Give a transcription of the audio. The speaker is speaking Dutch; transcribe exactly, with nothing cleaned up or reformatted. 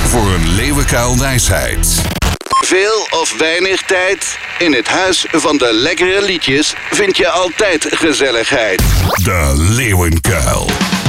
voor een leeuwenkuilwijsheid. Veel of weinig tijd. In het huis van de lekkere liedjes vind je altijd gezelligheid. De Leeuwenkuil.